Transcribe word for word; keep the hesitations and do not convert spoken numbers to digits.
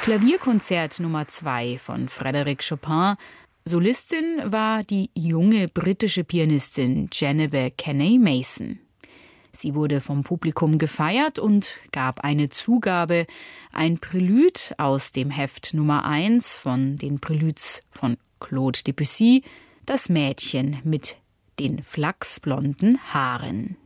Klavierkonzert Nummer zwei von Frédéric Chopin. Solistin war die junge britische Pianistin Genevieve Kenney Mason. Sie wurde vom Publikum gefeiert und gab eine Zugabe, ein Prälude aus dem Heft Nummer eins von den Präludes von Claude Debussy, das Mädchen mit den flachsblonden Haaren.